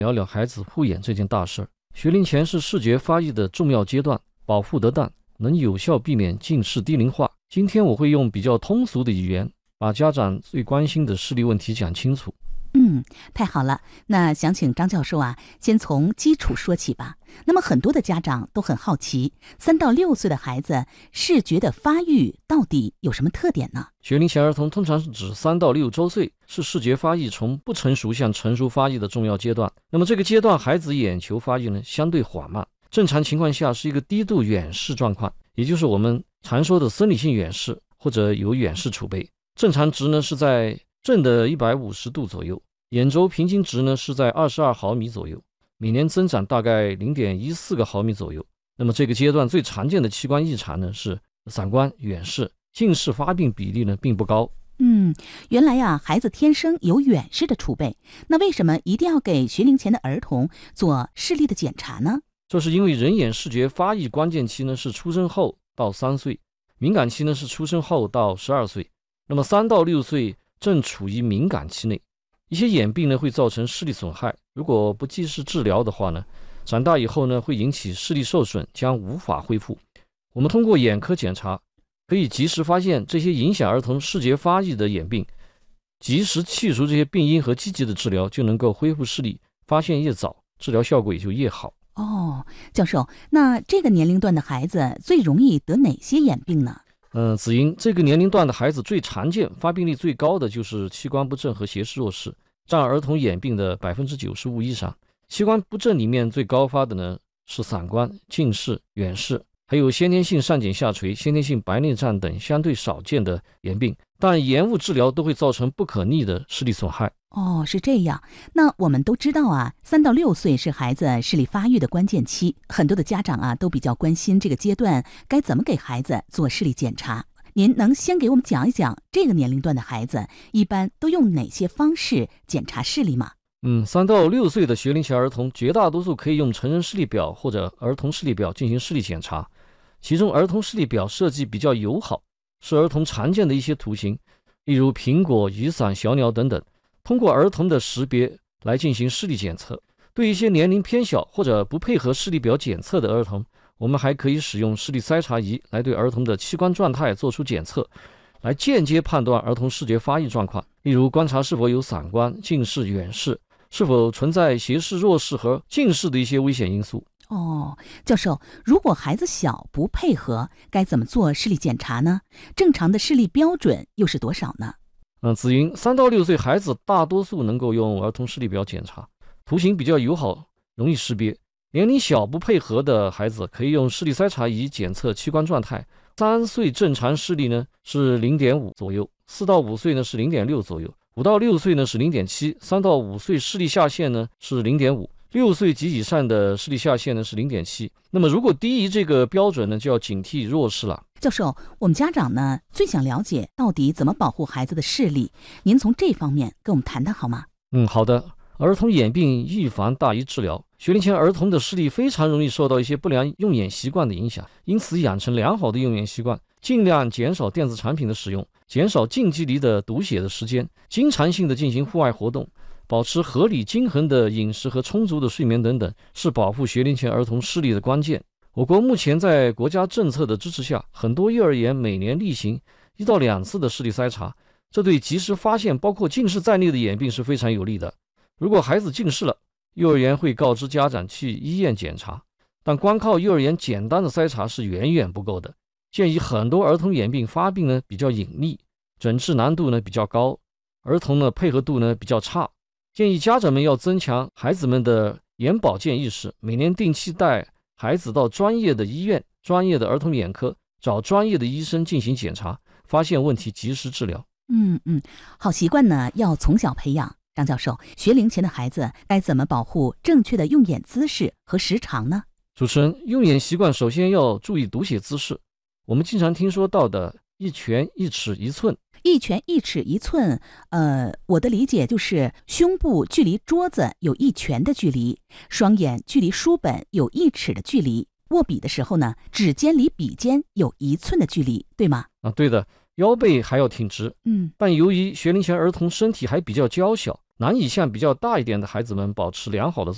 聊聊孩子护眼这件大事。学龄前是视觉发育的重要阶段，保护得当，能有效避免近视低龄化。今天我会用比较通俗的语言，把家长最关心的视力问题讲清楚。 太好了。那想请张教授啊，先从基础说起吧。那么很多的家长都很好奇，3到6岁的孩子视觉的发育到底有什么特点呢？ 学龄前儿童通常是指3到6周岁，是视觉发育从不成熟向成熟发育的重要阶段。那么这个阶段孩子眼球发育呢相对缓慢，正常情况下是一个低度远视状况，也就是我们常说的生理性远视或者有远视储备。正常值呢是在正的150度左右，眼轴平均值呢是在22毫米左右，每年增长大概0.14个毫米左右。那么这个阶段最常见的器官异常呢是散光、远视，近视发病比例呢并不高。 原来呀，孩子天生有远视的储备，那为什么一定要给学龄前的儿童做视力的检查呢？ 这是因为人眼视觉发育关键期呢是出生后到3岁，敏感期呢是出生后到12岁。那么3到6岁正处于敏感期内，一些眼病呢会造成视力损害，如果不及时治疗的话呢，长大以后呢会引起视力受损，将无法恢复。我们通过眼科检查可以及时发现这些影响儿童视觉发育的眼病，及时去除这些病因和积极的治疗，就能够恢复视力，发现越早，治疗效果也就越好。 教授，那这个年龄段的孩子最容易得哪些眼病呢？ 子英，这个年龄段的孩子最常见、发病率最高的就是器官不正和斜视弱视，占儿童眼病的95%以上。器官不正里面最高发的呢是散光、近视、远视，还有先天性上睑下垂、先天性白内障等相对少见的眼病，但延误治疗都会造成不可逆的视力损害。 是这样。那我们都知道啊，3到6岁是孩子视力发育的关键期，很多的家长啊都比较关心这个阶段该怎么给孩子做视力检查。您能先给我们讲一讲这个年龄段的孩子一般都用哪些方式检查视力吗 ？3到6岁的学龄前儿童绝大多数可以用成人视力表或者儿童视力表进行视力检查，其中儿童视力表设计比较友好，是儿童常见的一些图形，例如苹果、雨伞、小鸟等等，通过儿童的识别来进行视力检测。对一些年龄偏小或者不配合视力表检测的儿童，我们还可以使用视力筛查仪来对儿童的器官状态做出检测，来间接判断儿童视觉发育状况，例如观察是否有散光、近视、远视，是否存在斜视、弱视和近视的一些危险因素。 教授，如果孩子小不配合，该怎么做视力检查呢？正常的视力标准又是多少呢？ 子英，3到6岁孩子大多数能够用儿童视力表检查，图形比较友好，容易识别。年龄小不配合的孩子可以用视力筛查仪检测器官状态。3岁正常视力呢是 0.5 左右，4到5岁呢是 0.6 左右，5到6岁呢是 0.7， 3到5岁视力下限呢是 0.5， 6岁及以上的视力下限呢是 0.7。 那么如果低于这个标准呢，就要警惕弱视了。 教授，我们家长呢最想了解到底怎么保护孩子的视力，您从这方面跟我们谈谈好吗？ 好的。儿童眼病预防大于治疗，学龄前儿童的视力非常容易受到一些不良用眼习惯的影响，因此养成良好的用眼习惯，尽量减少电子产品的使用，减少近距离的读写的时间，经常性的进行户外活动，保持合理均衡的饮食和充足的睡眠等等，是保护学龄前儿童视力的关键。我国目前在国家政策的支持下，很多幼儿园每年例行1到2次的视力筛查，这对及时发现包括近视在内的眼病是非常有利的。如果孩子近视了，幼儿园会告知家长去医院检查，但光靠幼儿园简单的筛查是远远不够的。鉴于很多儿童眼病发病呢比较隐匿，诊治难度呢比较高，儿童呢配合度呢比较差，建议家长们要增强孩子们的眼保健意识，每年定期带孩子到专业的医院、专业的儿童眼科找专业的医生进行检查，发现问题及时治疗。 好习惯呢要从小培养。张教授，学龄前的孩子该怎么保护正确的用眼姿势和时长呢？ 主持人，用眼习惯首先要注意读写姿势。我们经常听说到的一拳一尺一寸， 一拳一尺一寸，我的理解就是胸部距离桌子有1拳的距离，双眼距离书本有1尺的距离，握笔的时候呢，指尖离笔尖有1寸的距离，对吗？ 对的，腰背还要挺直。但由于学龄前儿童身体还比较娇小，难以像比较大一点的孩子们保持良好的